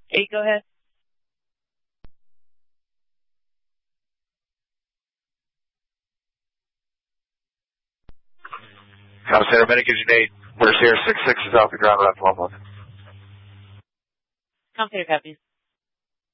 8, go ahead. Center Medic Engine 8, we're here, 6-6 is off the ground, around 12 months. Center copies.